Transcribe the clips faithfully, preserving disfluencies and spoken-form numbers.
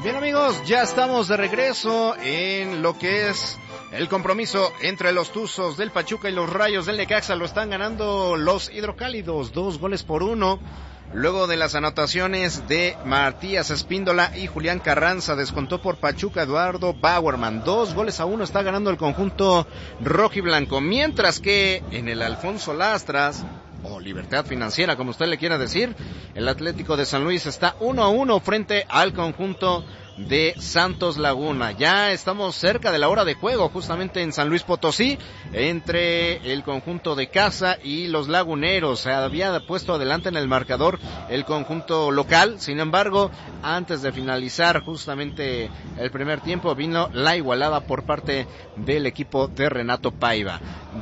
Bien amigos, ya estamos de regreso en lo que es el compromiso entre los Tuzos del Pachuca y los Rayos del Necaxa. Lo están ganando los hidrocálidos, dos goles por uno. Luego de las anotaciones de Matías Espíndola y Julián Carranza, descontó por Pachuca Eduardo Bauerman. Dos goles a uno está ganando el conjunto rojiblanco. Mientras que en el Alfonso Lastras, o Libertad Financiera, como usted le quiera decir, el Atlético de San Luis está uno a uno frente al conjunto de Santos Laguna. Ya estamos cerca de la hora de juego, justamente en San Luis Potosí, entre el conjunto de casa y los laguneros. Se había puesto adelante en el marcador el conjunto local, sin embargo, antes de finalizar justamente el primer tiempo, vino la igualada por parte del equipo de Renato Paiva.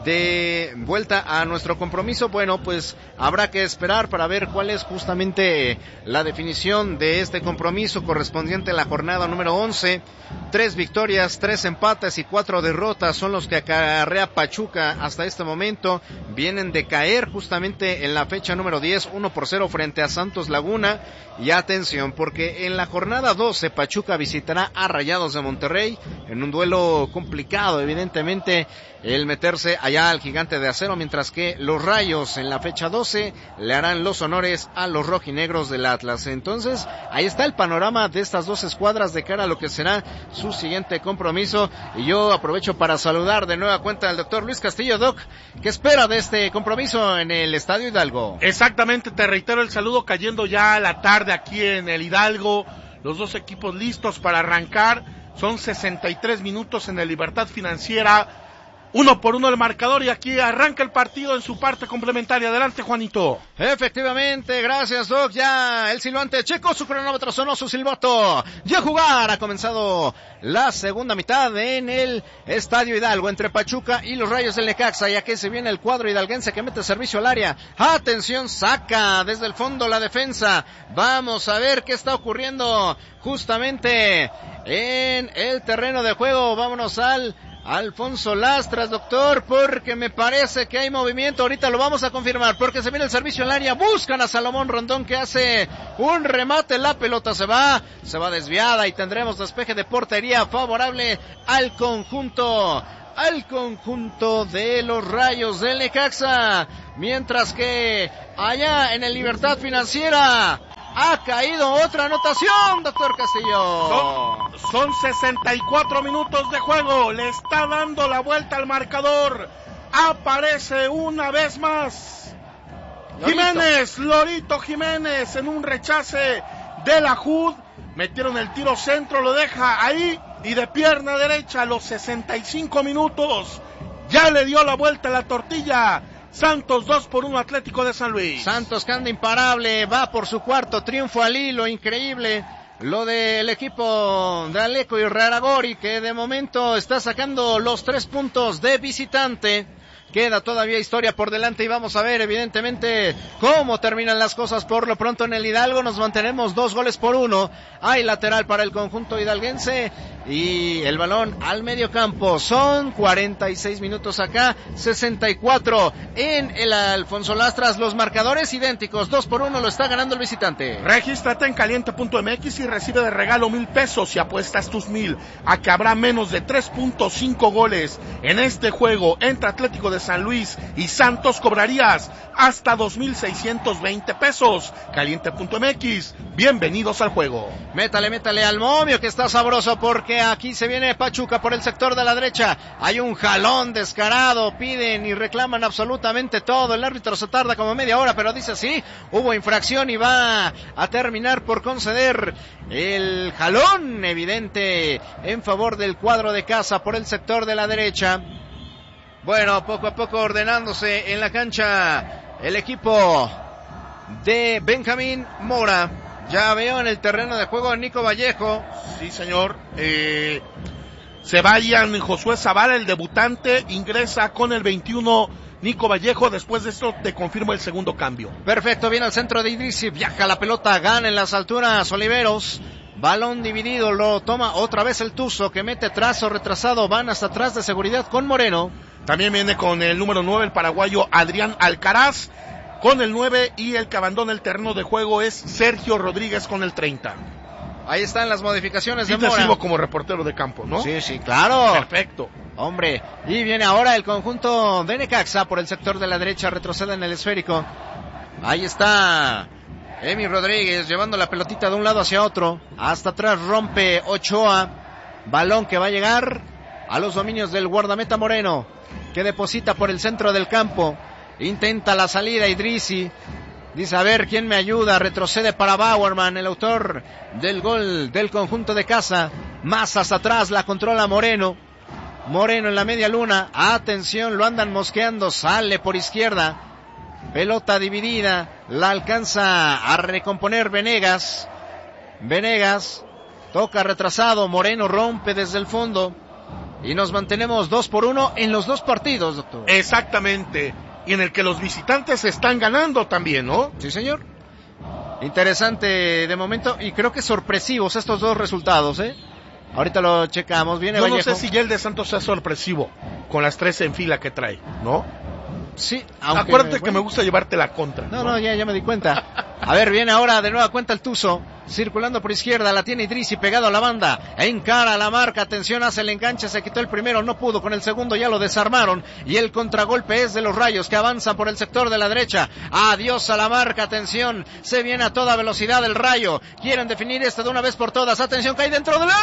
De vuelta a nuestro compromiso, bueno, pues habrá que esperar para ver cuál es justamente la definición de este compromiso correspondiente a la jornada número once. Tres victorias, tres empates y cuatro derrotas son los que acarrea Pachuca hasta este momento. Vienen de caer justamente en la fecha número diez, uno por cero frente a Santos Laguna. Y atención, porque en la jornada doce Pachuca visitará a Rayados de Monterrey en un duelo complicado, evidentemente, el meterse allá al Gigante de Acero, mientras que los Rayos en la fecha doce le harán los honores a los rojinegros del Atlas. Entonces, ahí está el panorama de estas dos escuadras de cara a lo que será su siguiente compromiso. Y yo aprovecho para saludar de nueva cuenta al doctor Luis Castillo. Doc, ¿qué espera de este compromiso en el Estadio Hidalgo? Exactamente, te reitero el saludo, cayendo ya a la tarde aquí en el Hidalgo, los dos equipos listos para arrancar. Son sesenta y tres minutos en el Libertad Financiera, uno por uno el marcador, y aquí arranca el partido en su parte complementaria. Adelante, Juanito. Efectivamente, gracias, Doc. Ya el silbante checo, su cronómetro sonó su silbato. Ya jugar, ha comenzado la segunda mitad en el Estadio Hidalgo entre Pachuca y los Rayos del Necaxa. Y aquí se viene el cuadro hidalguense que mete servicio al área. Atención, saca desde el fondo la defensa. Vamos a ver qué está ocurriendo justamente en el terreno de juego. Vámonos al Alfonso Lastras, doctor, porque me parece que hay movimiento. Ahorita lo vamos a confirmar, porque se viene el servicio al área. Buscan a Salomón Rondón, que hace un remate. La pelota se va, se va desviada y tendremos despeje de portería favorable al conjunto, al conjunto de los Rayos del Necaxa. Mientras que allá en el Libertad Financiera ha caído otra anotación, doctor Castillo. Son, son sesenta y cuatro minutos de juego. Le está dando la vuelta al marcador. Aparece una vez más Lorito. Jiménez, Lorito Jiménez, en un rechace de la J U D. Metieron el tiro centro, lo deja ahí, y de pierna derecha a los sesenta y cinco minutos ya le dio la vuelta a la tortilla. Santos dos por uno Atlético de San Luis. Santos, que anda imparable, va por su cuarto triunfo al hilo. Increíble lo del equipo de Aleco y Raragori, que de momento está sacando los tres puntos de visitante. Queda todavía historia por delante y vamos a ver evidentemente cómo terminan las cosas. Por lo pronto en el Hidalgo nos mantenemos dos goles por uno. Hay lateral para el conjunto hidalguense y el balón al medio campo. Son cuarenta y seis minutos acá, sesenta y cuatro en el Alfonso Lastras. Los marcadores idénticos, dos por uno lo está ganando el visitante. Regístrate en caliente punto m x y recibe de regalo mil pesos y apuestas tus mil a que habrá menos de tres punto cinco goles en este juego entre Atlético de San Luis y Santos. Cobrarías hasta dos mil seiscientos veinte pesos. caliente punto m x, bienvenidos al juego. Métale, métale al momio que está sabroso, porque aquí se viene Pachuca por el sector de la derecha. Hay un jalón descarado, piden y reclaman absolutamente todo. El árbitro se tarda como media hora, pero dice sí, hubo infracción y va a terminar por conceder el jalón evidente en favor del cuadro de casa por el sector de la derecha. Bueno, poco a poco ordenándose en la cancha el equipo de Benjamín Mora. Ya veo en el terreno de juego a Nico Vallejo. Sí, señor. Eh, se vayan Josué Zavala, el debutante, ingresa con el veintiuno Nico Vallejo. Después de esto te confirmo el segundo cambio. Perfecto, viene al centro de Idrissi, viaja la pelota, gana en las alturas Oliveros. Balón dividido, lo toma otra vez el Tuzo, que mete trazo retrasado, van hasta atrás de seguridad con Moreno. También viene con el número nueve el paraguayo Adrián Alcaraz con el nueve, y el que abandona el terreno de juego es Sergio Rodríguez con el treinta. Ahí están las modificaciones y de te Mora. sirvo como reportero de campo, ¿no? Sí, sí, claro. Perfecto. Hombre, y viene ahora el conjunto de Necaxa por el sector de la derecha, retrocede en el esférico. Ahí está Emi Rodríguez llevando la pelotita de un lado hacia otro. Hasta atrás rompe Ochoa. Balón que va a llegar a los dominios del guardameta Moreno, que deposita por el centro del campo. Intenta la salida Idrissi. Dice, a ver, ¿quién me ayuda? Retrocede para Bauerman, el autor del gol del conjunto de casa. Más hasta atrás, la controla Moreno. Moreno en la media luna. Atención, lo andan mosqueando. Sale por izquierda. Pelota dividida. La alcanza a recomponer Venegas. Venegas toca retrasado. Moreno rompe desde el fondo. Y nos mantenemos dos por uno en los dos partidos, doctor. Exactamente. Y en el que los visitantes están ganando también, ¿no? Sí, señor. Interesante de momento y creo que sorpresivos estos dos resultados, ¿eh? Ahorita lo checamos. Viene Yo Vallejo. no sé si ya el de Santos sea sorpresivo con las tres en fila que trae, ¿no? Sí, aunque acuérdate me, que bueno. me gusta llevarte la contra. No, no, no, ya, ya me di cuenta. A ver, viene ahora de nueva cuenta el Tuzo, circulando por izquierda, la tiene Idrissi pegado a la banda, encara a la marca, atención, hace el enganche, se quitó el primero, no pudo, con el segundo ya lo desarmaron, y el contragolpe es de los Rayos, que avanzan por el sector de la derecha. Adiós a la marca, atención, se viene a toda velocidad el Rayo, quieren definir esto de una vez por todas, atención, cae dentro del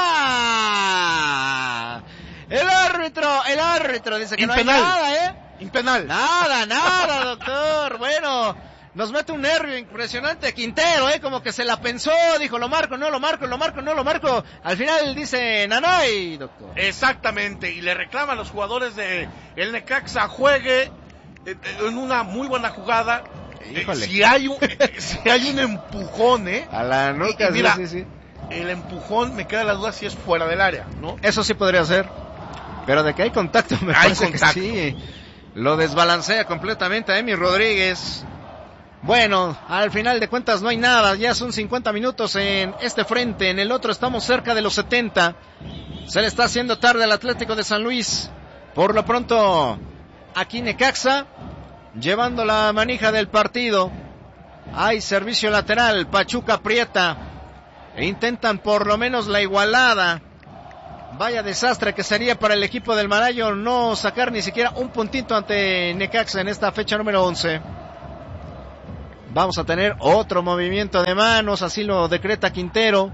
área. El árbitro, el árbitro dice que Impenal. no hay nada, ¿eh? Impenal. Nada, nada, doctor. Bueno, nos mete un nervio impresionante Quintero, ¿eh? Como que se la pensó, dijo, lo marco, no lo marco, lo marco, no lo marco. Al final dice, nanay, doctor. Exactamente, y le reclama a los jugadores de el Necaxa, juegue en una muy buena jugada. Híjole. Si hay un, si hay un empujón, ¿eh? A la nuca, Y mira, sí, sí, sí. El empujón, me queda la duda si es fuera del área, ¿no? Eso sí podría ser. Pero de que hay contacto, me hay parece contacto. que sí. Lo desbalancea completamente a Emi Rodríguez. Bueno, al final de cuentas no hay nada. Ya son cincuenta minutos en este frente. En el otro estamos cerca de los setenta. Se le está haciendo tarde al Atlético de San Luis. Por lo pronto, aquí Necaxa, llevando la manija del partido. Hay servicio lateral. Pachuca aprieta. E intentan por lo menos la igualada. Vaya desastre que sería para el equipo del Marayo no sacar ni siquiera un puntito ante Necaxa en esta fecha número once. Vamos a tener otro movimiento de manos, así lo decreta Quintero.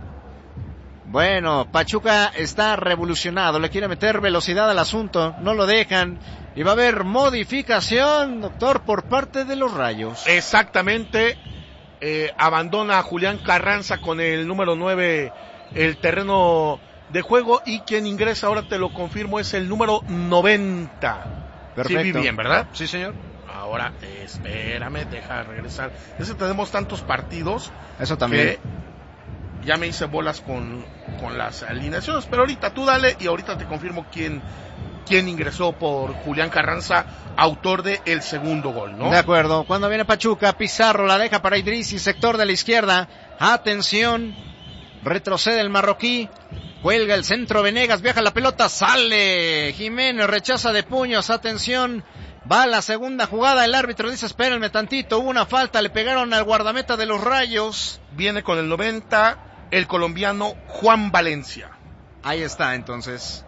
Bueno, Pachuca está revolucionado, le quiere meter velocidad al asunto, no lo dejan. Y va a haber modificación, doctor, por parte de los Rayos. Exactamente, eh, abandona a Julián Carranza con el número nueve el terreno de juego, y quien ingresa, ahora te lo confirmo, es el número noventa. Perfecto. Sí, vi bien, ¿verdad? Sí, señor. Ahora, espérame, deja regresar. Es que tenemos tantos partidos. Eso también. Que ya me hice bolas con, con las alineaciones, pero ahorita tú dale y ahorita te confirmo quién, quién ingresó por Julián Carranza, autor de el segundo gol, ¿no? De acuerdo. Cuando viene Pachuca, Pizarro la deja para Idrissi, sector de la izquierda. Atención. Retrocede el marroquí. Cuelga el centro Venegas, viaja la pelota, sale Jiménez, rechaza de puños, atención, va la segunda jugada, el árbitro dice, espérenme tantito, hubo una falta, le pegaron al guardameta de los Rayos. Viene con el noventa, el colombiano Juan Valencia. Ahí está, entonces.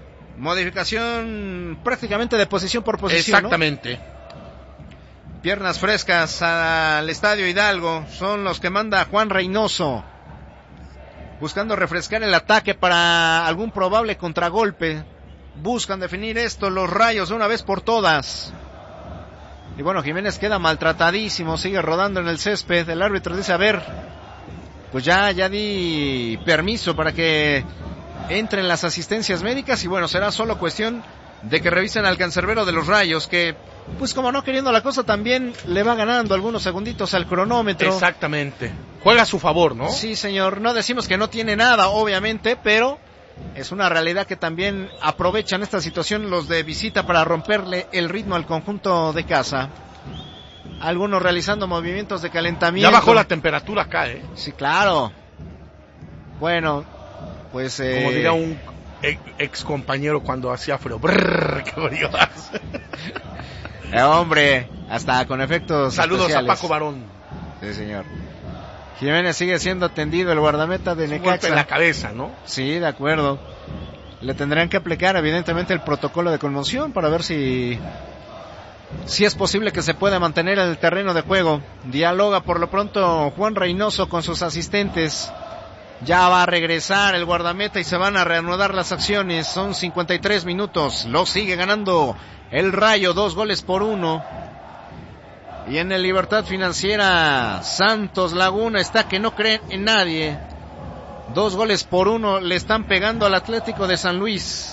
Modificación prácticamente de posición por posición, Exactamente. ¿no? Piernas frescas al Estadio Hidalgo, son los que manda Juan Reynoso. Buscando refrescar el ataque para algún probable contragolpe. Buscan definir esto los Rayos de una vez por todas. Y bueno, Jiménez queda maltratadísimo, sigue rodando en el césped. El árbitro dice, a ver, pues ya, ya di permiso para que entren las asistencias médicas. Y bueno, será solo cuestión de que revisen al cancerbero de los Rayos, que pues como no queriendo la cosa también le va ganando algunos segunditos al cronómetro. Exactamente. Juega a su favor, ¿no? Sí, señor. No decimos que no tiene nada, obviamente, pero es una realidad que también aprovechan esta situación los de visita para romperle el ritmo al conjunto de casa. Algunos realizando movimientos de calentamiento. Ya bajó la temperatura acá, ¿eh? Sí, claro. Bueno, pues... Eh... Como diría un ex compañero cuando hacía frío. Brrr, qué frío hace. Eh, hombre, hasta con efectos Saludos especiales. a Paco Barón. Sí, señor. Jiménez sigue siendo atendido, el guardameta de Necaxa. Un golpe en la cabeza, ¿no? Sí, de acuerdo. Le tendrán que aplicar evidentemente el protocolo de conmoción para ver si si es posible que se pueda mantener el terreno de juego. Dialoga por lo pronto Juan Reynoso con sus asistentes. Ya va a regresar el guardameta y se van a reanudar las acciones. Son cincuenta y tres minutos. Lo sigue ganando el Rayo, dos goles por uno. Y en el Libertad Financiera, Santos Laguna está que no creen en nadie. Dos goles por uno le están pegando al Atlético de San Luis.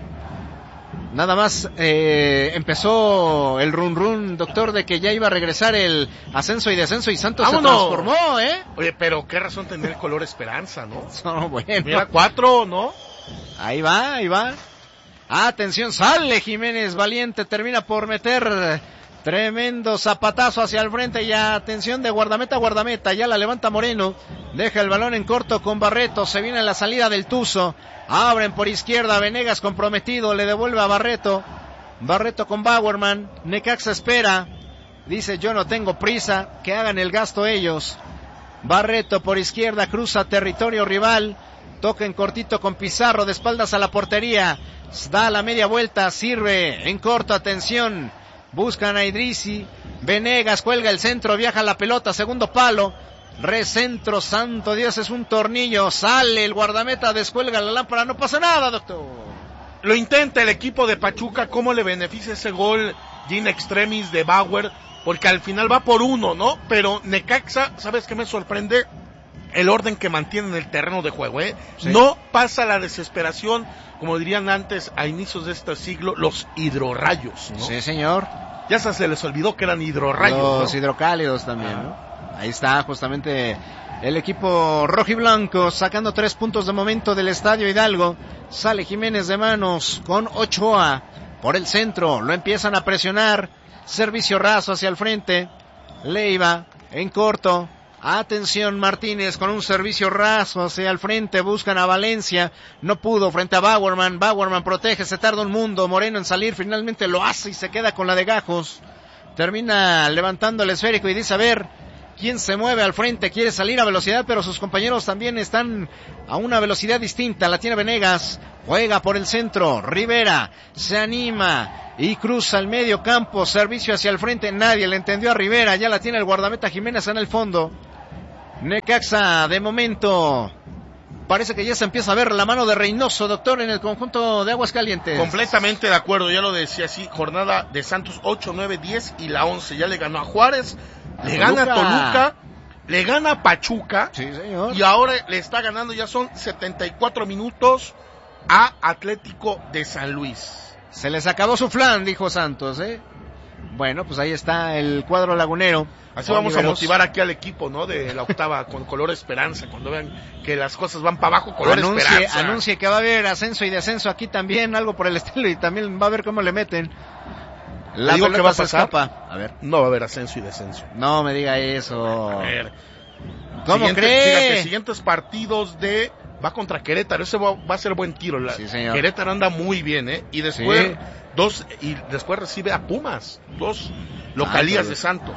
Nada más eh, empezó el run run, doctor, de que ya iba a regresar el ascenso y descenso y Santos ¡vámonos! Se transformó, ¿eh? Oye, pero qué razón tener el color esperanza, ¿no? No, bueno. Mira, cuatro, ¿no? Ahí va, ahí va. Atención, sale Jiménez Valiente, termina por meter tremendo zapatazo hacia el frente y atención de guardameta a guardameta, ya la levanta Moreno, deja el balón en corto con Barreto, se viene la salida del Tuzo, abren por izquierda, Venegas comprometido, le devuelve a Barreto, Barreto con Bauerman, Necaxa espera, dice yo no tengo prisa, que hagan el gasto ellos, Barreto por izquierda, cruza territorio rival, toca en cortito con Pizarro, de espaldas a la portería, da la media vuelta, sirve en corto, atención, buscan a Idrisi, Venegas cuelga el centro, viaja la pelota, segundo palo, recentro, santo Dios, es un tornillo, sale el guardameta, descuelga la lámpara, no pasa nada, doctor. Lo intenta el equipo de Pachuca, ¿cómo le beneficia ese gol in extremis de Bauer? Porque al final va por uno, ¿no? Pero Necaxa, ¿sabes qué me sorprende? El orden que mantiene en el terreno de juego, ¿eh? Sí. No pasa la desesperación, como dirían antes, a inicios de este siglo, los hidrorrayos, ¿no? Sí, señor. Ya se les olvidó que eran hidrorrayos, los ¿no? hidrocálidos también, ah. ¿no? Ahí está justamente el equipo rojiblanco sacando tres puntos de momento del Estadio Hidalgo. Sale Jiménez de manos con Ochoa por el centro, lo empiezan a presionar, servicio raso hacia el frente, Leiva en corto, atención Martínez con un servicio raso hacia el frente, buscan a Valencia, no pudo frente a Bauerman, Bauerman protege, se tarda un mundo, Moreno en salir, finalmente lo hace y se queda con la de Gajos, termina levantando el esférico y dice a ver, ¿quién se mueve al frente? Quiere salir a velocidad, pero sus compañeros también están a una velocidad distinta. La tiene Venegas, juega por el centro, Rivera se anima y cruza el medio campo, servicio hacia el frente, nadie le entendió a Rivera, ya la tiene el guardameta Jiménez en el fondo. Necaxa, de momento, parece que ya se empieza a ver la mano de Reynoso, doctor, en el conjunto de Aguascalientes. Completamente de acuerdo, ya lo decía así, jornada de Santos ocho, nueve, diez y la once, ya le ganó a Juárez, le gana a Toluca, le gana a Pachuca, sí, señor. Y ahora le está ganando, ya son setenta y cuatro minutos a Atlético de San Luis. Se les acabó su flan, dijo Santos, ¿eh? Bueno, pues ahí está el cuadro lagunero. Así vamos a motivar aquí al equipo, ¿no? De la octava con color esperanza, cuando vean que las cosas van para abajo, color anuncie, esperanza. Anuncie que va a haber ascenso y descenso aquí también, algo por el estilo, y también va a ver cómo le meten. La digo que va a pasar. A ver. No va a haber ascenso y descenso. No me diga eso. A ver. ¿Cómo Siguiente, cree? Fíjate, siguientes partidos de... Va contra Querétaro, ese va, va a ser buen tiro. La, sí, señor. Querétaro anda muy bien, ¿eh? Y después, sí. dos, y después recibe a Pumas, dos localías ah, de Santos.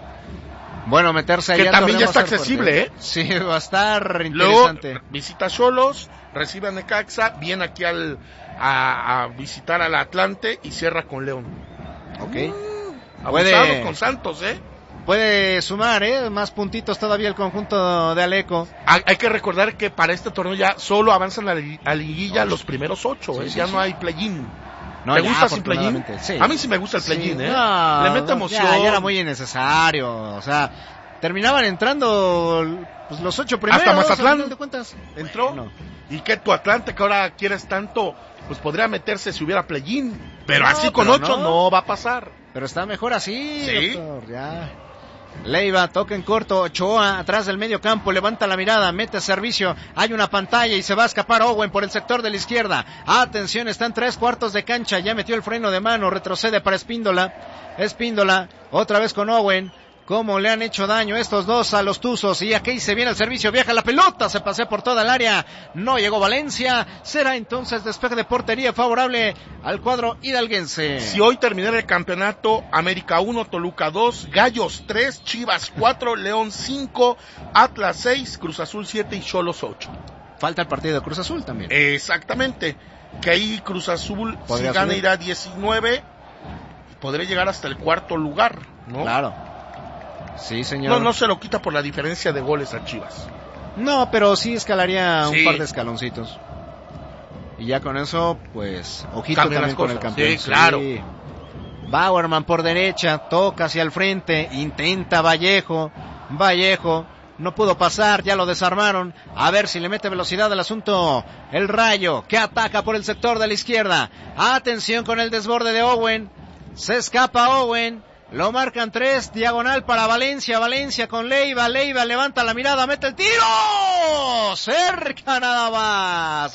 Bueno, meterse ahí. Que también ya está accesible, ¿eh? Sí, va a estar interesante. Luego, visita a Xolos, recibe a Necaxa, viene aquí al, a, a visitar al Atlante y cierra con León. Ok. Mm, Puede... con Santos, ¿eh? Puede sumar, ¿eh? Más puntitos todavía el conjunto de Aleco. Hay, hay que recordar que para este torneo ya solo avanzan a la, a liguilla los primeros ocho, sí, ¿eh? Sí, ya sí. No hay play-in. No, ¿Te ya, gusta sin play-in? Sí. A mí sí me gusta el play-in, sí. ¿eh? No, le mete emoción. Ya, ya era muy innecesario, o sea, terminaban entrando pues, los ocho primeros. Hasta Mazatlán de cuentas. entró. Bueno. Y que tu Atlante, que ahora quieres tanto, pues podría meterse si hubiera play-in. Pero no, así con ocho no. no va a pasar. Pero está mejor así, ¿sí? Doctor, ya. Leiva, toca en corto, Ochoa, atrás del medio campo, levanta la mirada, mete servicio, hay una pantalla y se va a escapar Owen por el sector de la izquierda. Atención, está en tres cuartos de cancha, ya metió el freno de mano, retrocede para Espíndola, Espíndola, otra vez con Owen, cómo le han hecho daño estos dos a los Tuzos. Y aquí se viene el servicio, viaja la pelota, se pasea por toda el área, no llegó Valencia. Será entonces despeje de portería favorable al cuadro hidalguense. Si hoy terminara el campeonato, América uno, Toluca dos, Gallos tres, Chivas cuatro, León cinco, Atlas seis, Cruz Azul siete y Xolos ocho. Falta el partido de Cruz Azul también. Exactamente, que ahí Cruz Azul, si gana, subir? Irá diecinueve, podría llegar hasta el cuarto lugar, ¿no? Claro. Sí, señor. No, no se lo quita por la diferencia de goles a Chivas. No, pero sí escalaría sí. un par de escaloncitos. Y ya con eso, pues, ojito Cambian también con el campeón. Sí, claro. Sí. Bauerman por derecha, toca hacia el frente, intenta Vallejo, Vallejo, no pudo pasar, ya lo desarmaron, a ver si le mete velocidad al asunto, el Rayo, que ataca por el sector de la izquierda, atención con el desborde de Owen, se escapa Owen, lo marcan tres, diagonal para Valencia, Valencia con Leiva, Leiva levanta la mirada, mete el tiro, cerca nada más.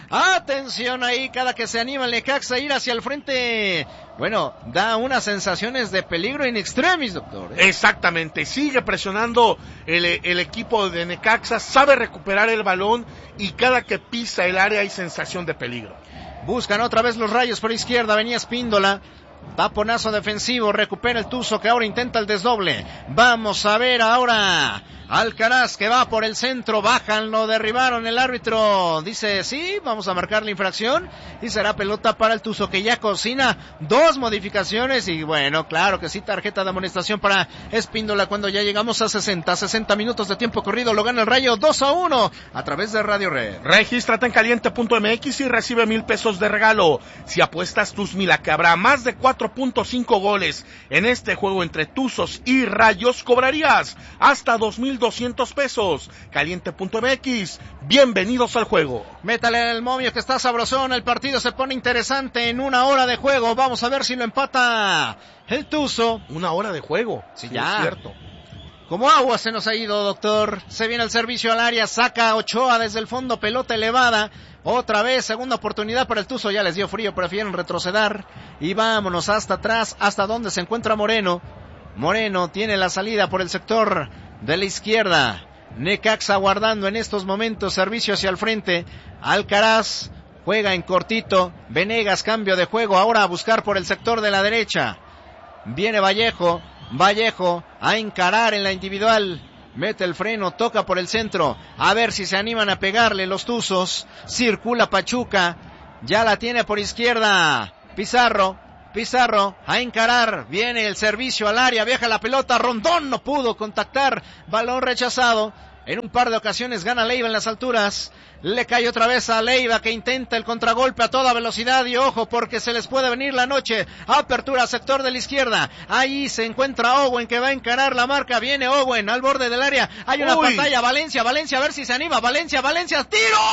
Atención ahí, cada que se anima el Necaxa a ir hacia el frente, bueno, da unas sensaciones de peligro in extremis, doctor, ¿eh? Exactamente, sigue presionando el, el equipo de Necaxa, sabe recuperar el balón y cada que pisa el área hay sensación de peligro. Buscan otra vez los Rayos por izquierda, venía Espíndola, taponazo defensivo, recupera el Tuzo que ahora intenta el desdoble. Vamos a ver ahora Alcaraz que va por el centro, bajan, lo derribaron, el árbitro dice sí, vamos a marcar la infracción y será pelota para el Tuzo que ya cocina dos modificaciones y bueno, claro que sí, tarjeta de amonestación para Espíndola cuando ya llegamos a sesenta, sesenta minutos de tiempo corrido, lo gana el Rayo dos a uno a través de Radio Red. Regístrate en caliente punto m x y recibe mil pesos de regalo. Si apuestas tus mil a que habrá más de cuatro punto cinco goles en este juego entre Tuzos y Rayos, cobrarías hasta dos mil doscientos pesos. Caliente punto m x, bienvenidos al juego. Métale en el momio que está sabrosón, el partido se pone interesante en una hora de juego, vamos a ver si lo empata el Tuzo. Una hora de juego, sí, sí ya. Es cierto. Como agua se nos ha ido, doctor. Se viene el servicio al área, saca Ochoa desde el fondo, pelota elevada. Otra vez, segunda oportunidad para el Tuzo, ya les dio frío, prefieren retroceder. Y vámonos hasta atrás, hasta donde se encuentra Moreno. Moreno tiene la salida por el sector de la izquierda. Necaxa guardando en estos momentos servicio hacia el frente. Alcaraz juega en cortito. Venegas cambio de juego, ahora a buscar por el sector de la derecha. Viene Vallejo. Vallejo a encarar en la individual, mete el freno, toca por el centro, a ver si se animan a pegarle los Tuzos, circula Pachuca, ya la tiene por izquierda, Pizarro, Pizarro a encarar, viene el servicio al área, viaja la pelota, Rondón no pudo contactar, balón rechazado, en un par de ocasiones gana Leiva en las alturas, le cae otra vez a Leiva que intenta el contragolpe a toda velocidad y ojo porque se les puede venir la noche, apertura sector de la izquierda, ahí se encuentra Owen que va a encarar la marca, viene Owen al borde del área, hay una Uy. pantalla, Valencia, Valencia a ver si se anima, Valencia, Valencia,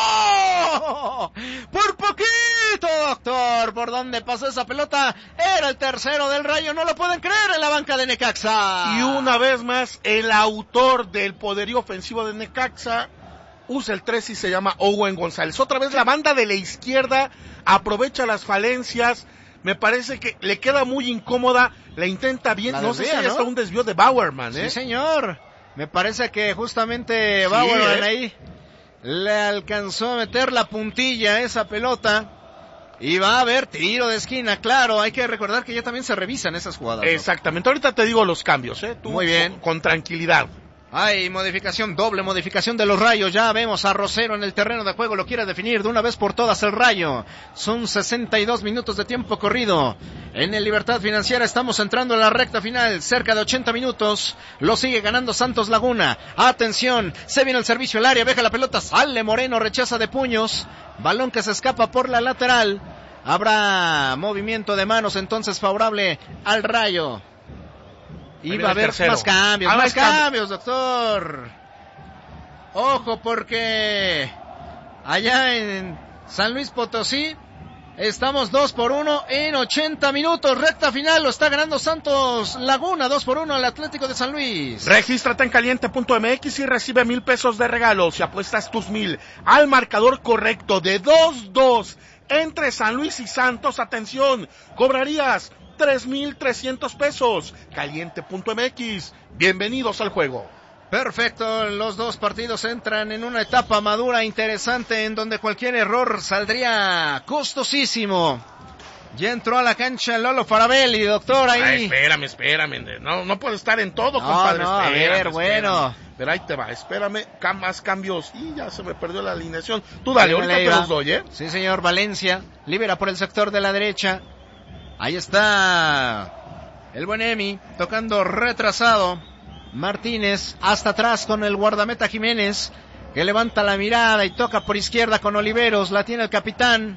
tiro, por poquito doctor, por donde pasó esa pelota, era el tercero del Rayo, no lo pueden creer en la banca de Necaxa. Y una vez más el autor del poderío ofensivo de Necaxa usa el tres y se llama Owen González. Otra vez la banda de la izquierda aprovecha las falencias. Me parece que le queda muy incómoda. La intenta bien. La no desvía, sé si ¿no? hasta un desvío de Bauerman, ¿eh? Sí, señor. Me parece que justamente sí, Bauerman ¿eh? ahí le alcanzó a meter la puntilla a esa pelota. Y va a haber tiro de esquina, claro. Hay que recordar que ya también se revisan esas jugadas, ¿no? Exactamente. Ahorita te digo los cambios, ¿eh? Tú, muy bien. Con, con tranquilidad. Hay modificación, doble modificación de los Rayos, ya vemos a Rosero en el terreno de juego, lo quiere definir de una vez por todas el Rayo. Son sesenta y dos minutos de tiempo corrido. En el Libertad Financiera estamos entrando en la recta final, cerca de ochenta minutos, lo sigue ganando Santos Laguna. Atención, se viene el servicio al área, deja la pelota, sale Moreno, rechaza de puños, balón que se escapa por la lateral. Habrá movimiento de manos entonces favorable al Rayo. Y va a haber tercero. más cambios, ah, más cambios, cambios, doctor. Ojo porque allá en San Luis Potosí estamos dos por uno en ochenta minutos, recta final, lo está ganando Santos Laguna, dos por uno al Atlético de San Luis. Regístrate en caliente punto m x y recibe mil pesos de regalo si apuestas tus mil al marcador correcto de dos dos entre San Luis y Santos. Atención, cobrarías tres mil trescientos pesos. Caliente punto m x. Bienvenidos al juego. Perfecto, los dos partidos entran en una etapa madura interesante en donde cualquier error saldría costosísimo. Ya entró a la cancha Lolo Farabelli, doctor, ahí. Ay, espérame, espérame, no, no puedo estar en todo, no, compadre. No, espérame, a ver, espérame. bueno. Pero ahí te va, espérame, cam- más cambios. Y ya se me perdió la alineación. Tú dale, ahorita te los doy, ¿eh? Sí, señor, Valencia, libera por el sector de la derecha. Ahí está el buen Emi, tocando retrasado. Martínez hasta atrás con el guardameta Jiménez, que levanta la mirada y toca por izquierda con Oliveros, la tiene el capitán.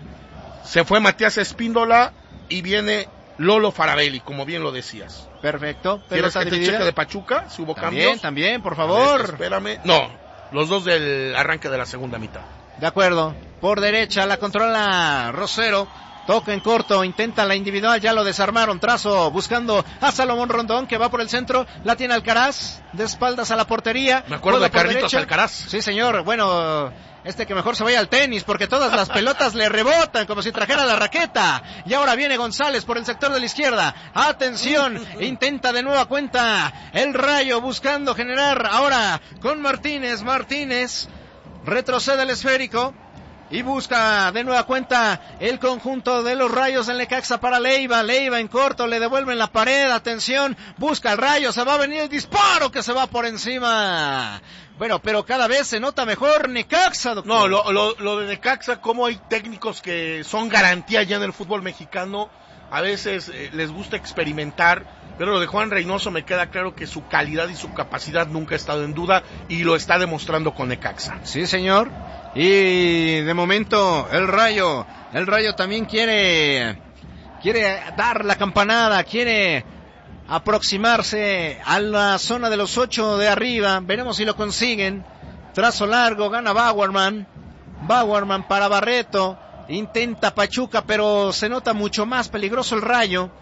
Se fue Matías Espíndola y viene Lolo Farabelli, como bien lo decías. Perfecto. ¿Quieres que te cheque de Pachuca, si hubo también, cambios? También, por favor. Ver, espérame. No, los dos del arranque de la segunda mitad. De acuerdo. Por derecha la controla Rosero. Toca en corto, intenta la individual, ya lo desarmaron, trazo, buscando a Salomón Rondón, que va por el centro, la tiene Alcaraz, de espaldas a la portería. Me acuerdo de Carlitos Alcaraz. Sí, señor, bueno, este que mejor se vaya al tenis, porque todas las pelotas le rebotan, como si trajera la raqueta. Y ahora viene González por el sector de la izquierda, atención, intenta de nueva cuenta el Rayo, buscando generar ahora con Martínez, Martínez, retrocede el esférico. Y busca de nueva cuenta el conjunto de los Rayos del Necaxa para Leiva. Leiva en corto, le devuelven la pared. Atención, busca el Rayo, se va a venir el disparo que se va por encima. Bueno, pero cada vez se nota mejor Necaxa, doctor. No, lo, lo, lo de Necaxa, como hay técnicos que son garantía ya en el fútbol mexicano. A veces eh, les gusta experimentar, pero lo de Juan Reynoso me queda claro que su calidad y su capacidad nunca ha estado en duda y lo está demostrando con Necaxa. Sí, señor. Y de momento el Rayo, el Rayo también quiere, quiere dar la campanada, quiere aproximarse a la zona de los ocho de arriba. Veremos si lo consiguen. Trazo largo, gana Bauerman. Bauerman para Barreto. Intenta Pachuca, pero se nota mucho más peligroso el Rayo.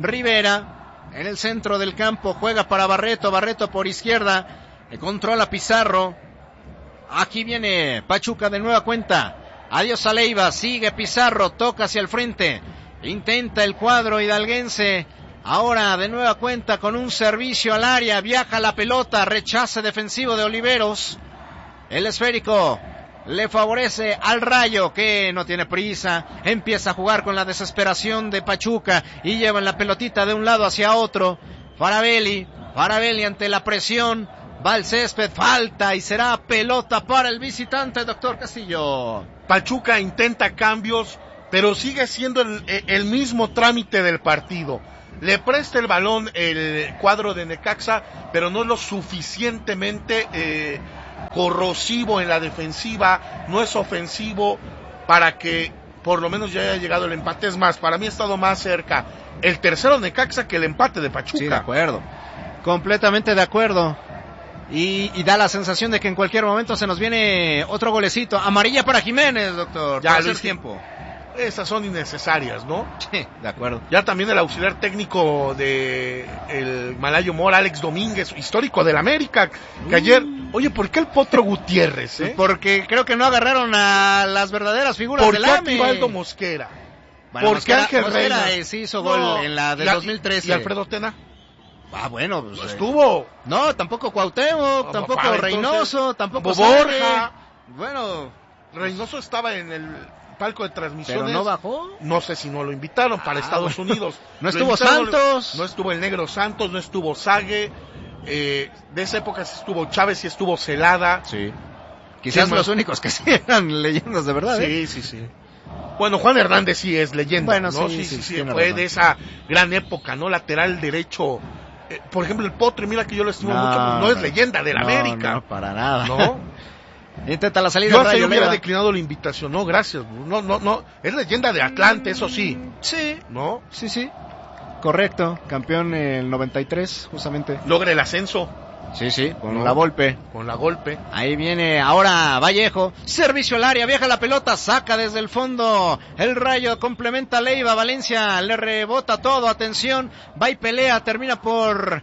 Rivera en el centro del campo, juega para Barreto. Barreto por izquierda, controla Pizarro. Aquí viene Pachuca de nueva cuenta. Adiós a Leiva, sigue Pizarro, toca hacia el frente. Intenta el cuadro hidalguense. Ahora de nueva cuenta con un servicio al área. Viaja la pelota, rechace defensivo de Oliveros. El esférico le favorece al Rayo, que no tiene prisa. Empieza a jugar con la desesperación de Pachuca y llevan la pelotita de un lado hacia otro. Farabelli, Farabelli ante la presión. Va el césped, falta y será pelota para el visitante, doctor Castillo. Pachuca intenta cambios, pero sigue siendo el, el mismo trámite del partido. Le presta el balón el cuadro de Necaxa, pero no es lo suficientemente eh, corrosivo en la defensiva, no es ofensivo para que por lo menos ya haya llegado el empate. Es más, para mí ha estado más cerca el tercero Necaxa que el empate de Pachuca. Sí, de acuerdo, completamente de acuerdo. Y, y da la sensación de que en cualquier momento se nos viene otro golecito. Amarilla para Jiménez, doctor. Ya, Luis, tiempo. Esas son innecesarias, ¿no? Sí, de acuerdo. Ya también el auxiliar técnico de el Malayo Mora, Alex Domínguez, histórico del América, que uh. ayer, oye, ¿por qué el Potro Gutiérrez? Eh? Porque creo que no agarraron a las verdaderas figuras del A M E. ¿Por qué Aquivaldo Mosquera? Bueno, ¿Por Mosquera, qué Ángel Mosquera Reina? sí hizo gol no, en la del y, dos mil trece. ¿Y Alfredo Tena? Ah, bueno, pues, no estuvo. No, tampoco Cuauhtémoc, no, tampoco papá, Reynoso, entonces, tampoco Borja. Bueno, Reynoso estaba en el palco de transmisiones. ¿Pero no bajó? No sé si no lo invitaron para ah, Estados bueno. Unidos. No estuvo Santos. No estuvo el Negro Santos, no estuvo Sague. Eh, de esa época sí estuvo Chávez y estuvo Celada. Sí. Quizás los únicos que sí eran leyendas de verdad. Sí, ¿eh? sí, sí. Bueno, Juan Hernández sí es leyenda, bueno, ¿no? Sí, sí, sí, sí, sí fue razón. De esa gran época, ¿no? Lateral derecho. Eh, por ejemplo, el Potro, mira que yo lo estimo no, mucho, no, no es leyenda del no, América. No, para nada. ¿No? Intenta la salida. Yo hasta yo hubiera declinado la invitación, no, gracias. No, no, no. Es leyenda de Atlante, eso sí. Sí. ¿No? Sí, sí. Correcto. Campeón en el noventa y tres, justamente. Logra el ascenso. Sí, sí, con no, la golpe. Con la golpe. Ahí viene ahora Vallejo. Servicio al área, viaja la pelota, saca desde el fondo. El Rayo complementa a Leiva. Valencia le rebota todo. Atención, va y pelea, termina por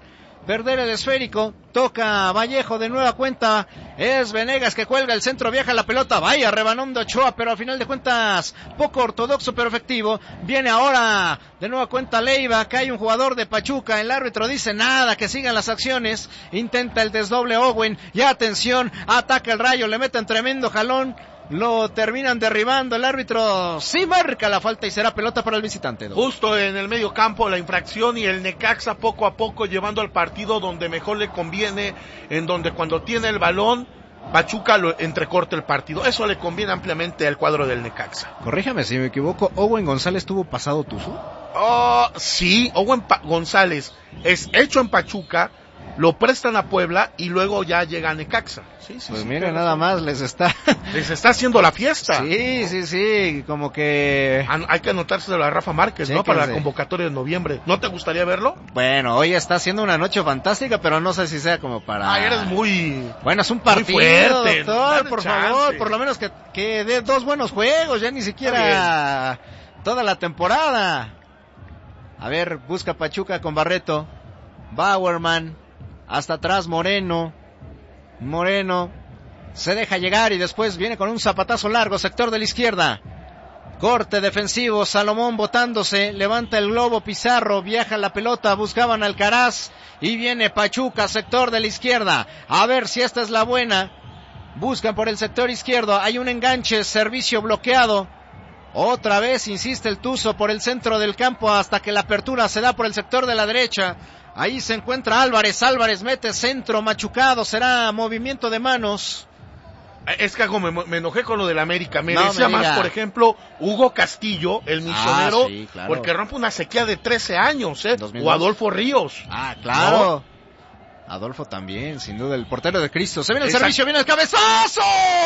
perder el esférico, toca Vallejo de nueva cuenta, es Venegas que cuelga el centro, viaja la pelota, vaya rebanón de Ochoa, pero al final de cuentas poco ortodoxo pero efectivo. Viene ahora de nueva cuenta Leiva, cae un jugador de Pachuca, el árbitro dice nada, que sigan las acciones, intenta el desdoble Owen, y atención, ataca el Rayo, le meten tremendo jalón, lo terminan derribando, el árbitro sí marca la falta y será pelota para el visitante. Justo en el medio campo la infracción y el Necaxa poco a poco llevando al partido donde mejor le conviene, en donde cuando tiene el balón Pachuca lo entrecorta el partido, eso le conviene ampliamente al cuadro del Necaxa. Corríjame si me equivoco, ¿Owen González tuvo pasado tuzo? Oh, sí, Owen pa- González es hecho en Pachuca, lo prestan a Puebla y luego ya llega a Necaxa. Sí, sí, pues sí, mire, nada más les está... les está haciendo la fiesta. Sí, sí, sí, como que... An- hay que anotarse de la Rafa Márquez, Chéquense. ¿no? Para la convocatoria de noviembre. ¿No te gustaría verlo? Bueno, hoy está haciendo una noche fantástica, pero no sé si sea como para... Ay, eres muy... Bueno, es un partido, fuerte, doctor, dale por chance. favor, por lo menos que, que dé dos buenos juegos, ya ni siquiera toda la temporada. A ver, busca Pachuca con Barreto, Bauerman, hasta atrás Moreno, Moreno, se deja llegar y después viene con un zapatazo largo, sector de la izquierda. Corte defensivo, Salomón botándose, levanta el globo Pizarro, viaja la pelota, buscaban Alcaraz y viene Pachuca, sector de la izquierda. A ver si esta es la buena. Buscan por el sector izquierdo, hay un enganche, servicio bloqueado. Otra vez insiste el Tuzo por el centro del campo hasta que la apertura se da por el sector de la derecha. Ahí se encuentra Álvarez, Álvarez mete centro machucado, será movimiento de manos. Es que me, me enojé con lo del América. Me No decía me más, diga. por ejemplo, Hugo Castillo, el misionero, Ah, sí, claro. porque rompe una sequía de trece años, ¿eh? dos mil O dos. Adolfo Ríos. Ah, claro. ¿No? Adolfo también, sin duda, el portero de Cristo. Se viene el Exacto. servicio, viene el cabezazo.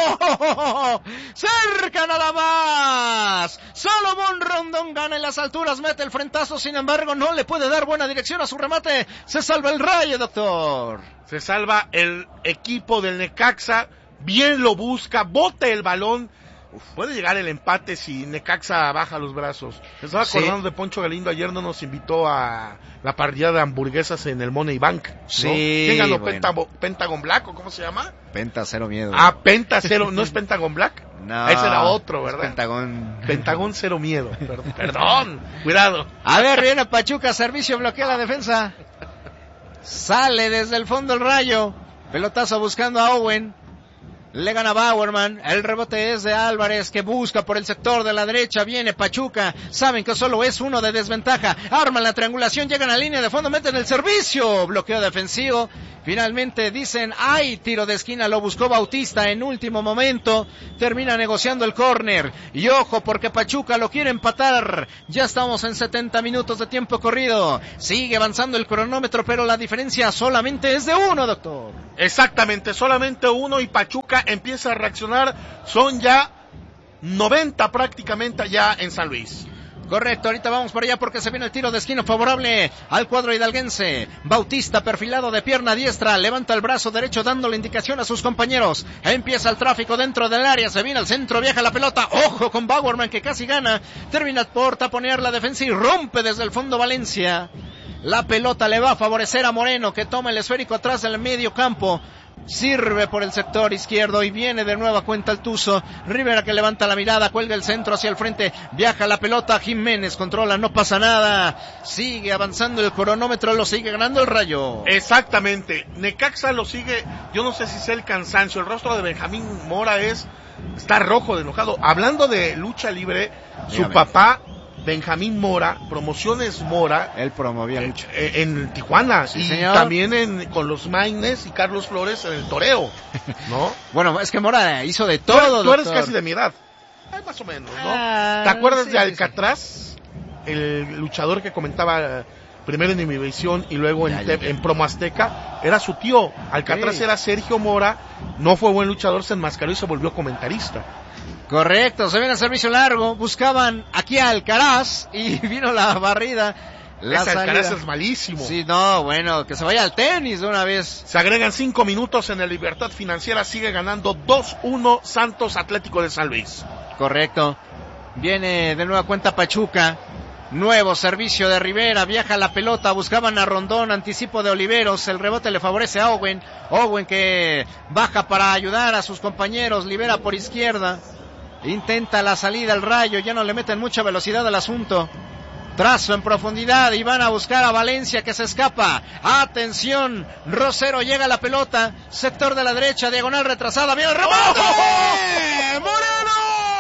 Cerca nada más. Salomón Rondón gana en las alturas, mete el frentazo, sin embargo, no le puede dar buena dirección a su remate. Se salva el Rayo, doctor. Se salva el equipo del Necaxa. Bien lo busca, bote el balón. Uf, puede llegar el empate si Necaxa baja los brazos. Me estaba acordando sí. de Poncho Galindo, ayer no nos invitó a la parrilla de hamburguesas en el Money Bank, ¿no? Sí, ¿Quién ganó? bueno. Penta, Pentagon Black o cómo se llama? Penta Cero Miedo. Ah, Penta Cero, ¿no es Pentagon Black? No. Ese era otro, ¿verdad? Pentagón. Pentagón Cero Miedo, perdón, perdón, cuidado. A ver, viene Pachuca, servicio, bloquea la defensa. Sale desde el fondo el Rayo. Pelotazo buscando a Owen. Le gana Bauerman, el rebote es de Álvarez que busca por el sector de la derecha, viene Pachuca, saben que solo es uno de desventaja, arman la triangulación, llegan a la línea de fondo, meten el servicio, bloqueo defensivo, finalmente dicen, ay, tiro de esquina, lo buscó Bautista en último momento, termina negociando el córner, y ojo porque Pachuca lo quiere empatar, ya estamos en setenta minutos de tiempo corrido, sigue avanzando el cronómetro, pero la diferencia solamente es de uno, doctor. Exactamente, solamente uno y Pachuca empieza a reaccionar, son ya noventa prácticamente allá en San Luis. Correcto, ahorita vamos para allá porque se viene el tiro de esquina favorable al cuadro hidalguense. Bautista perfilado de pierna diestra, levanta el brazo derecho dando la indicación a sus compañeros. Empieza el tráfico dentro del área, se viene al centro, viaja la pelota, ojo con Bauerman que casi gana, termina por taponear la defensa y rompe desde el fondo Valencia. La pelota le va a favorecer a Moreno que toma el esférico atrás del medio campo. Sirve por el sector izquierdo y viene de nueva cuenta el Tuzo. Rivera que levanta la mirada, cuelga el centro hacia el frente, viaja la pelota, Jiménez controla, no pasa nada. Sigue avanzando el cronómetro, lo sigue ganando el Rayo. Exactamente, Necaxa lo sigue, yo no sé si es el cansancio, el rostro de Benjamín Mora es, está rojo de enojado. Hablando de lucha libre, Dígame. Su papá Benjamín Mora, Promociones Mora, él promovía eh, mucho eh, en Tijuana, sí, y señor. también en, con los Maines y Carlos Flores en el toreo, ¿no? Bueno, es que Mora hizo de Tú eres, todo, tú eres doctor. casi de mi edad, eh, más o menos, ¿no? Ah, ¿Te acuerdas sí, de sí, Alcatraz? Sí. El luchador que comentaba eh, primero en Univisión y luego en, ya, ya, ya. en Promo Azteca, era su tío. Alcatraz sí. era Sergio Mora, no fue buen luchador, se enmascaró y se volvió comentarista. Correcto, se viene el servicio largo, buscaban aquí a Alcaraz y vino la barrida. La Ese Alcaraz salida. es malísimo. Sí, no, bueno, que se vaya al tenis de una vez. Se agregan cinco minutos en el Libertad Financiera, sigue ganando dos uno Santos Atlético de San Luis. Correcto, viene de nueva cuenta Pachuca. Nuevo servicio de Rivera, viaja la pelota, buscaban a Rondón, anticipo de Oliveros, el rebote le favorece a Owen, Owen que baja para ayudar a sus compañeros, libera por izquierda, intenta la salida al Rayo, ya no le meten mucha velocidad al asunto, trazo en profundidad y van a buscar a Valencia que se escapa, atención, Rosero llega a la pelota, sector de la derecha, diagonal retrasada, viene el rebote, ¡Oh! ¡Moreno!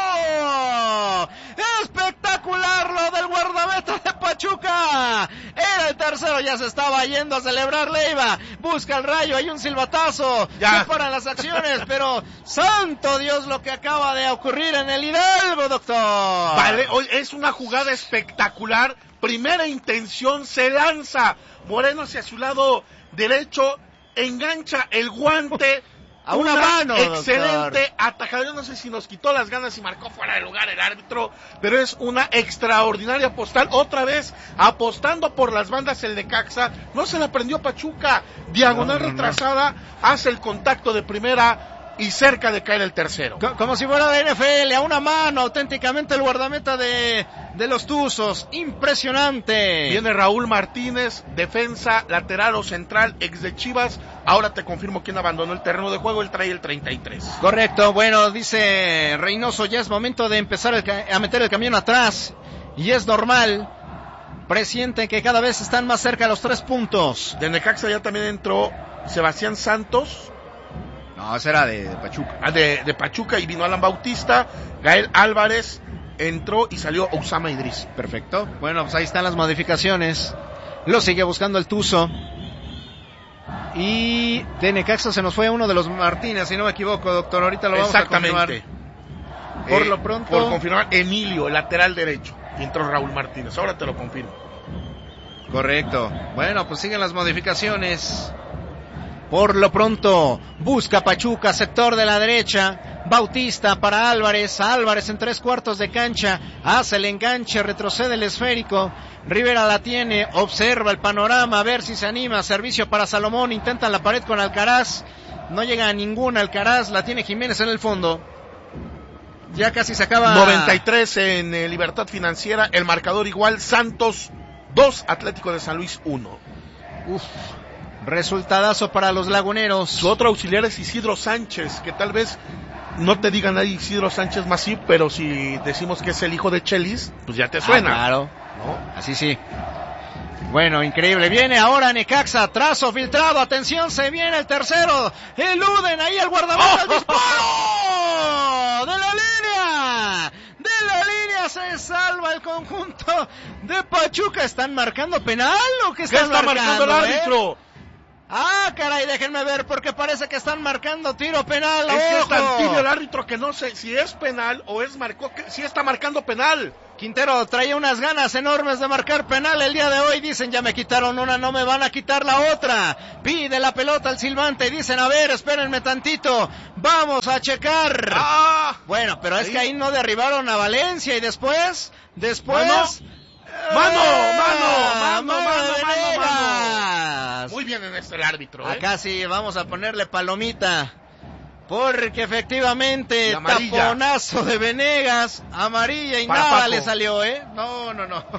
Espectacular lo del guardameta de Pachuca, era el tercero, ya se estaba yendo a celebrar Leiva, busca el Rayo, hay un silbatazo, ya se paran las acciones, pero santo Dios lo que acaba de ocurrir en el Hidalgo, doctor. Vale, hoy es una jugada espectacular, primera intención, se lanza Moreno hacia su lado derecho, engancha el guante, a una, una mano, excelente atajada. Yo no sé si nos quitó las ganas y marcó fuera de lugar el árbitro, pero es una extraordinaria postal. Otra vez apostando por las bandas el Necaxa, no se la prendió Pachuca, diagonal no, no, retrasada, no. Hace el contacto de primera y cerca de caer el tercero. Como si fuera de N F L, a una mano, auténticamente el guardameta de, de los Tuzos, impresionante. Viene Raúl Martínez, defensa, lateral o central, ex de Chivas. Ahora te confirmo quién abandonó el terreno de juego, él trae el treinta y tres. Correcto, bueno, dice Reynoso, ya es momento de empezar el, a meter el camión atrás, y es normal. Presienten que cada vez están más cerca los tres puntos. De Necaxa ya también entró Sebastián Santos. No, ese era de, de Pachuca. Ah, de, de Pachuca y vino Alan Bautista, Gael Álvarez entró y salió Osama Idris. Perfecto. Bueno, pues ahí están las modificaciones. Lo sigue buscando el Tuzo. Y de Necaxa se nos fue uno de los Martínez, si no me equivoco, doctor. Ahorita lo vamos a confirmar. Por eh, lo pronto. Por confirmar, Emilio, el lateral derecho. Y entró Raúl Martínez. Ahora te lo confirmo. Correcto. Bueno, pues siguen las modificaciones. Por lo pronto, busca Pachuca, sector de la derecha, Bautista para Álvarez, Álvarez en tres cuartos de cancha, hace el enganche, retrocede el esférico, Rivera la tiene, observa el panorama, a ver si se anima, servicio para Salomón, intentan la pared con Alcaraz, no llega a ninguna Alcaraz, la tiene Jiménez en el fondo, ya casi se acaba. noventa y tres en eh, Libertad Financiera, el marcador igual, Santos dos, Atlético de San Luis uno. Uf. Resultadazo para los laguneros. Su otro auxiliar es Isidro Sánchez, que tal vez no te diga nadie Isidro Sánchez Masip, pero si decimos que es el hijo de Chelis, pues ya te suena. Ah, claro, ¿no? Así sí. Bueno, increíble. Viene ahora Necaxa, trazo filtrado, atención, se viene el tercero. Eluden ahí el guardameta, ¡oh! ¡El disparo! ¡De la línea! De la línea se salva el conjunto de Pachuca. ¿Están marcando penal o qué están ¿Qué está marcando, marcando el árbitro? Eh? Ah, caray, déjenme ver, porque parece que están marcando tiro penal. Es que ¡ojo! es tan tibio el árbitro que no sé si es penal o es marcó, que sí está marcando penal. Quintero traía unas ganas enormes de marcar penal el día de hoy. Dicen, ya me quitaron una, no me van a quitar la otra. Pide la pelota al silbante y dicen, a ver, espérenme tantito, vamos a checar. Ah, bueno, pero es ahí. Que ahí no derribaron a Valencia y después, después... ¿Mano? Mano, mano, mano, mano, mano, mano. Muy bien en este el árbitro, ¿eh? Acá sí vamos a ponerle palomita. Porque efectivamente, taponazo de Venegas, amarilla y para nada Paco. Le salió, ¿eh? No, no, no.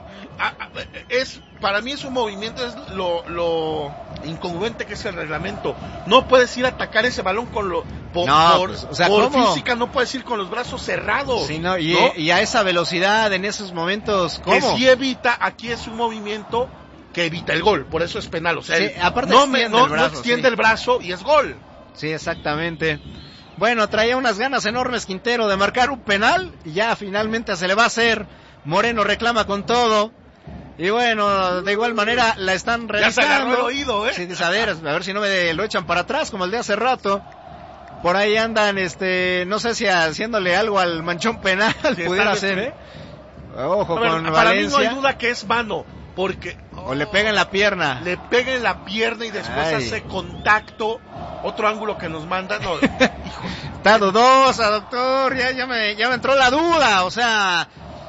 Es, para mí es un movimiento, es lo, lo incongruente que es el reglamento. No puedes ir a atacar ese balón con lo, por, no, por, pues, o sea, por ¿cómo? física, no puedes ir con los brazos cerrados. Sí, no, y, ¿no? y a esa velocidad, en esos momentos, ¿cómo? Que sí evita, aquí es un movimiento que evita el gol, por eso es penal. O sea, sí, aparte no, me, no, el brazo, no extiende sí. el brazo y es gol. Sí, exactamente. Bueno, traía unas ganas enormes Quintero de marcar un penal y ya finalmente se le va a hacer. Moreno reclama con todo. Y bueno, de igual manera la están revisando. Ya se agarró el oído, ¿eh? Sí, a ver, a ver si no me lo echan para atrás como el de hace rato. Por ahí andan, este, no sé si haciéndole algo al manchón penal, sí, pudiera ser, ¿eh? Ojo ver, con para Valencia. Para mí no hay duda que es mano, porque... O oh, le pega en la pierna. Le pega en la pierna y después Ay. hace contacto. Otro ángulo que nos manda, no, hijo. Está dudosa, doctor, ya, ya, me, ya me entró la duda, o sea,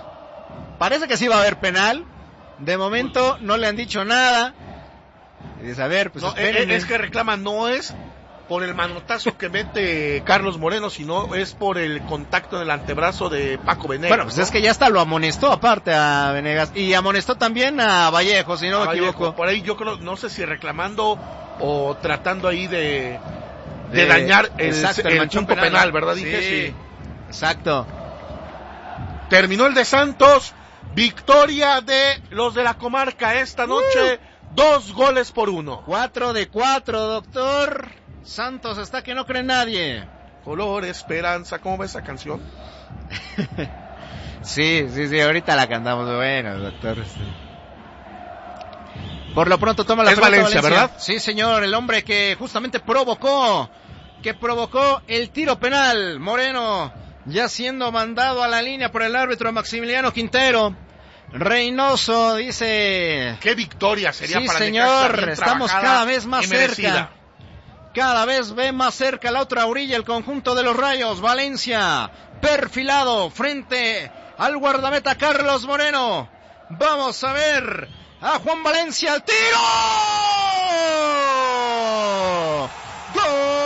parece que sí va a haber penal, de momento no le han dicho nada, y dice, a ver, pues no, espérenme. Es que reclama, no es por el manotazo que mete Carlos Moreno, sino es por el contacto en el antebrazo de Paco Venegas. Bueno, pues ¿no? Es que ya hasta lo amonestó aparte a Venegas y amonestó también a Vallejo, si no me Vallejo, equivoco. Por ahí yo creo, no sé si reclamando o tratando ahí de, de, de dañar el, exacto, el, el punto penal, penal, ¿verdad? Sí, Dije, sí. Exacto. Terminó el de Santos, victoria de los de la comarca esta noche, uh. dos goles por uno. Cuatro de cuatro, doctor. Santos está que no cree nadie. Color, esperanza, ¿cómo va esa canción? sí, sí, sí, ahorita la cantamos. Bueno, doctor. Por lo pronto toma la es pelota Valencia, Valencia, ¿verdad? Sí, señor, el hombre que justamente provocó, que provocó el tiro penal. Moreno ya siendo mandado a la línea por el árbitro Maximiliano Quintero. Reynoso dice... ¡Qué victoria sería sí, para señor, Necaxa, estamos cada vez más cerca. Cada vez ve más cerca la otra orilla el conjunto de los Rayos. Valencia, perfilado frente al guardameta Carlos Moreno. Vamos a ver a Juan Valencia, al tiro. ¡Gol!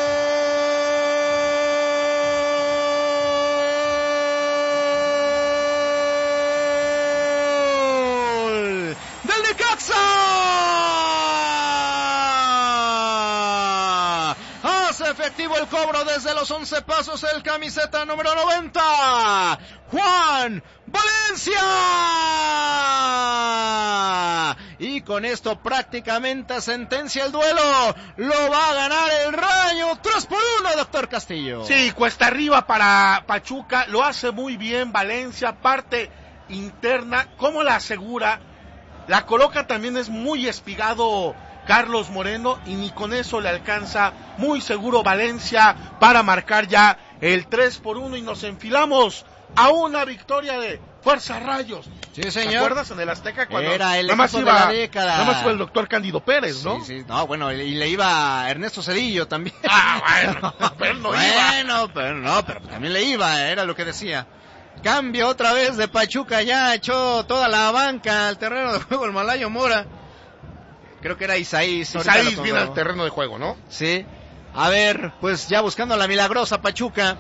¡Del Necaxa! Efectivo el cobro desde los once pasos, el camiseta número noventa, Juan Valencia. Y con esto prácticamente sentencia el duelo. Lo va a ganar el Rayo tres por uno, doctor Castillo. Sí, cuesta arriba para Pachuca, lo hace muy bien Valencia, parte interna, ¿cómo la asegura? La coloca también, es muy espigado Carlos Moreno y ni con eso le alcanza. Muy seguro Valencia para marcar ya el tres por uno y nos enfilamos a una victoria de Fuerza Rayos. Sí, señor. ¿Te acuerdas en el Azteca cuando era el nada más equipo iba, de la década? Nada más fue el doctor Cándido Pérez, ¿no? Sí, sí. No, bueno, y le iba Ernesto Cedillo también. Ah, bueno, pero no iba. Bueno, pero no, pero también le iba, era lo que decía. Cambio otra vez de Pachuca, ya echó toda la banca al terreno de juego el Malayo Mora. Creo que era Isaías. Isaías viene al terreno de juego, ¿no? Sí. A ver, pues ya buscando la milagrosa Pachuca.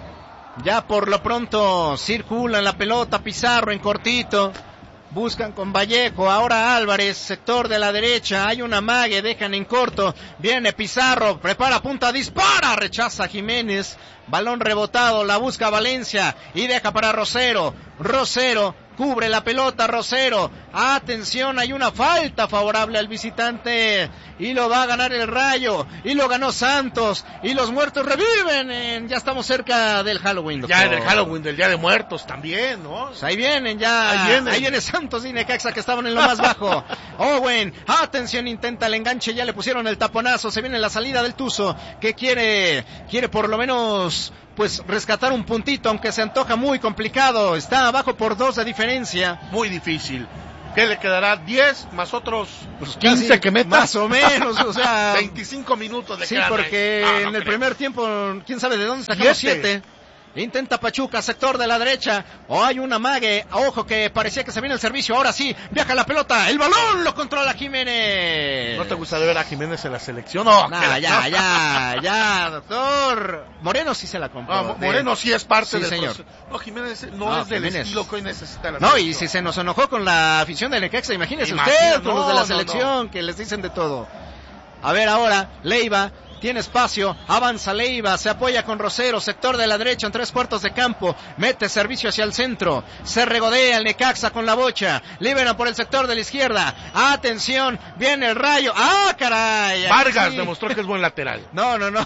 Ya por lo pronto circulan la pelota, Pizarro en cortito. Buscan con Vallejo, ahora Álvarez, sector de la derecha. Hay una mague, dejan en corto. Viene Pizarro, prepara punta, dispara, rechaza Jiménez. Balón rebotado, la busca Valencia y deja para Rosero. Rosero cubre la pelota, Rosero. Atención, hay una falta favorable al visitante y lo va a ganar el Rayo. Y lo ganó Santos y los muertos reviven. En... Ya estamos cerca del Halloween, doctor. Ya en el Halloween del Día de Muertos también, ¿no? Pues ahí vienen ya. Ahí vienen. Ahí viene Santos y Necaxa que estaban en lo más bajo. Owen, atención, intenta el enganche, ya le pusieron el taponazo. Se viene la salida del Tuzo que quiere, quiere por lo menos... pues rescatar un puntito, aunque se antoja muy complicado. Está abajo por dos de diferencia. Muy difícil. ¿Qué le quedará? ¿diez más otros pues quince casi, que meta? Más o menos, o sea... veinticinco minutos de Sí, porque no, no en el creo. primer tiempo, quién sabe de dónde sacamos siete. Intenta Pachuca, sector de la derecha. O oh, hay una mague. Ojo que parecía que se viene el servicio. Ahora sí, viaja la pelota. El balón lo controla Jiménez. ¿No te gusta de ver a Jiménez en la selección? No, nah, ya, ya, ya, doctor. Moreno sí se la compró. No, Moreno sí es parte sí, del señor. proceso. No, Jiménez no, no es del Jiménez. estilo que hoy necesita la No, selección. y si se nos enojó con la afición del Necaxa, imagínese Imagina, usted, con no, los de la no, selección, no. que les dicen de todo. A ver ahora, Leiva. Tiene espacio, avanza Leiva, se apoya con Rosero, sector de la derecha en tres cuartos de campo, mete servicio hacia el centro, se regodea el Necaxa con la bocha, liberan por el sector de la izquierda, atención, viene el Rayo, ¡ah, caray! Vargas sí. demostró que es buen lateral. No, no, no,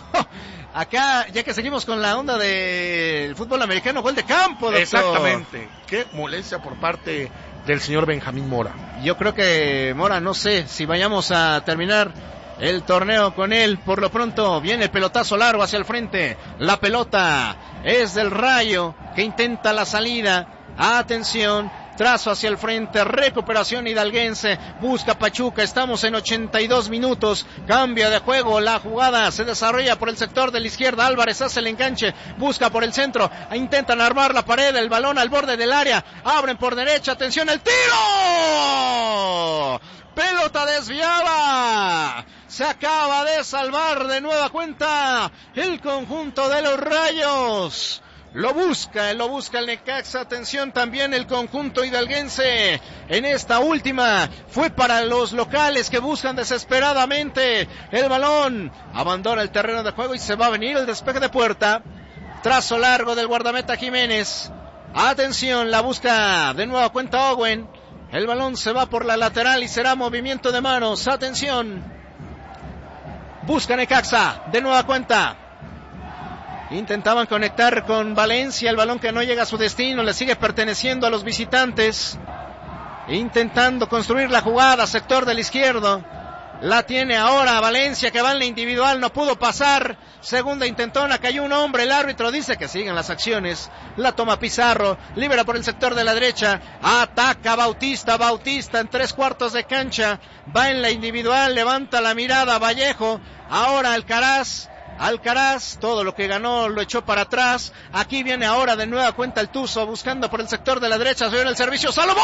acá, ya que seguimos con la onda del fútbol americano, gol de campo, doctor. Exactamente, qué molestia por parte del señor Benjamín Mora. Yo creo que Mora, no sé si vayamos a terminar el torneo con él. Por lo pronto viene el pelotazo largo hacia el frente. La pelota es del Rayo que intenta la salida. Atención, trazo hacia el frente, recuperación hidalguense, busca Pachuca, estamos en ochenta y dos minutos, cambio de juego, la jugada se desarrolla por el sector de la izquierda, Álvarez hace el enganche, busca por el centro, intentan armar la pared, el balón al borde del área, abren por derecha, atención, el tiro, pelota desviada, Se acaba de salvar de nueva cuenta el conjunto de los Rayos. Lo busca, lo busca el Necaxa. Atención también el conjunto hidalguense. En esta última fue para los locales que buscan desesperadamente el balón. Abandona el terreno de juego y se va a venir el despeje de puerta. Trazo largo del guardameta Jiménez. Atención, la busca de nueva cuenta Owen. El balón se va por la lateral y será movimiento de manos. Atención. Busca Necaxa de nueva cuenta. Intentaban conectar con Valencia, el balón que no llega a su destino, le sigue perteneciendo a los visitantes. Intentando construir la jugada, sector del izquierdo. La tiene ahora Valencia, que va en la individual, no pudo pasar. Segunda intentona, cayó un hombre, el árbitro dice que siguen las acciones. La toma Pizarro, libera por el sector de la derecha. Ataca Bautista, Bautista en tres cuartos de cancha. Va en la individual, levanta la mirada Vallejo. Ahora Alcaraz. Alcaraz, todo lo que ganó lo echó para atrás. Aquí viene ahora de nueva cuenta el Tuzo, buscando por el sector de la derecha. Se viene el servicio, ¡Salomón!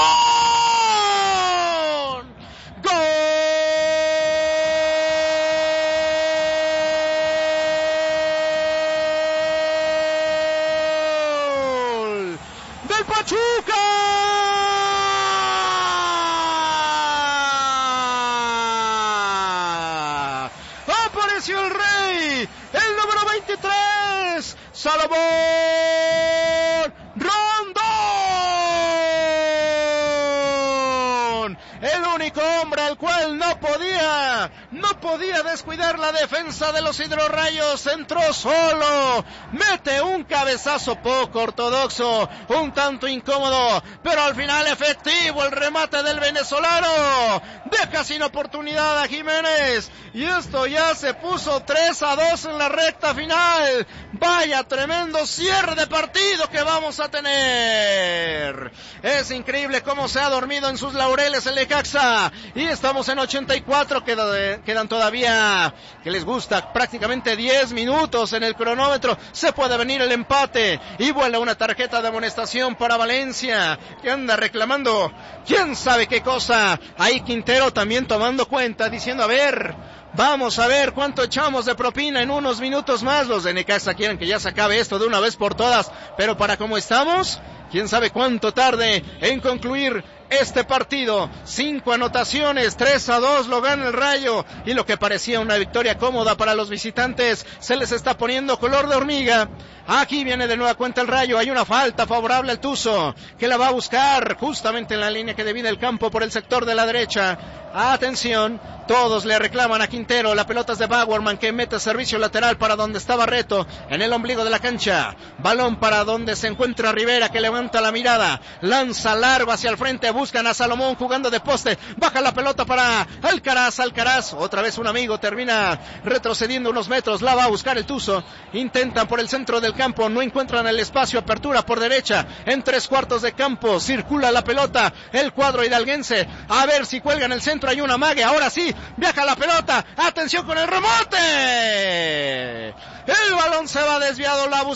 ¡Gol! ¡Del Pachuca! ¡Apareció el Rey! El número veintitrés, Salomón Rondón. El único hombre al cual no podía, no podía descuidar la defensa de los Hidrorrayos. Entró solo, mete un cabezazo poco ortodoxo, un tanto incómodo, pero al final efectivo el remate del venezolano. Deja sin oportunidad a Jiménez. Y esto ya se puso tres a dos en la recta final. Vaya tremendo cierre de partido que vamos a tener. Es increíble cómo se ha dormido en sus laureles el Necaxa. Y estamos en ochenta y cuatro, queda, quedan todavía, que les gusta, prácticamente diez minutos en el cronómetro. Se puede venir el empate. Y vuela una tarjeta de amonestación para Valencia, que anda reclamando quién sabe qué cosa. Ahí Quintero también tomando cuenta, diciendo a ver... Vamos a ver cuánto echamos de propina en unos minutos más. Los de Necaxa quieren que ya se acabe esto de una vez por todas, pero para cómo estamos, quién sabe cuánto tarde en concluir este partido. Cinco anotaciones, tres a dos lo gana el Rayo, y lo que parecía una victoria cómoda para los visitantes se les está poniendo color de hormiga. Aquí viene de nueva cuenta el Rayo, hay una falta favorable al Tuzo, que la va a buscar justamente en la línea que divide el campo por el sector de la derecha. Atención, todos le reclaman a Quintero, la pelota es de Bauerman, que mete servicio lateral para donde está Barreto, en el ombligo de la cancha. Balón para donde se encuentra Rivera, que levanta la mirada, lanza largo hacia el frente, buscan a Salomón jugando de poste, baja la pelota para Alcaraz, Alcaraz, otra vez un amigo, termina retrocediendo unos metros, la va a buscar el Tuzo, intentan por el centro del campo, no encuentran el espacio, apertura por derecha, en tres cuartos de campo, circula la pelota, el cuadro hidalguense, a ver si cuelga en el centro, hay una mague, ahora sí, viaja la pelota, atención con el remote, el balón se va desviado, la busca